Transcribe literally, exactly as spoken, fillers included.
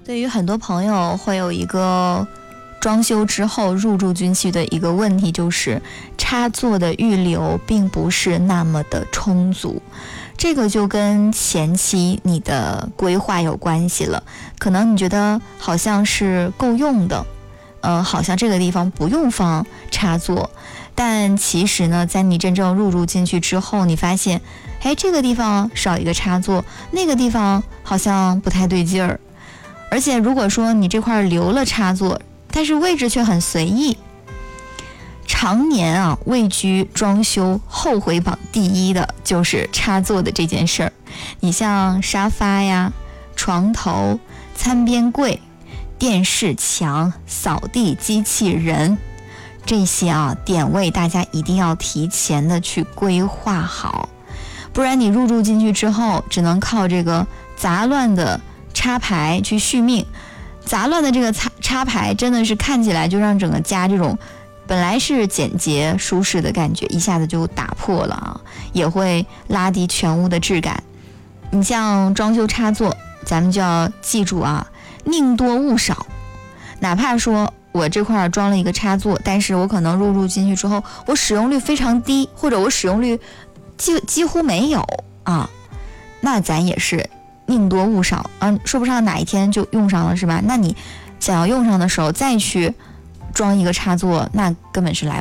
对于很多朋友会有一个装修之后入住军区的一个问题，就是插座的预留并不是那么的充足。这个就跟前期你的规划有关系了，可能你觉得好像是够用的，呃，好像这个地方不用放插座，但其实呢，在你真正入住进去之后，你发现，哎，这个地方少一个插座，那个地方好像不太对劲儿。而且如果说你这块留了插座，但是位置却很随意，常年啊位居装修后悔榜第一的就是插座的这件事儿。你像沙发呀、床头、餐边柜、电视墙、扫地机器人，这些啊点位大家一定要提前的去规划好，不然你入住进去之后，只能靠这个杂乱的插排去续命。杂乱的这个插插排真的是看起来就让整个家这种本来是简洁舒适的感觉一下子就打破了啊，也会拉低全屋的质感。你像装修插座，咱们就要记住啊，宁多勿少。哪怕说我这块装了一个插座，但是我可能入住进去之后，我使用率非常低，或者我使用率几几乎没有啊，那咱也是宁多勿少啊，说不上哪一天就用上了是吧？那你想要用上的时候再去装一个插座，那根本是来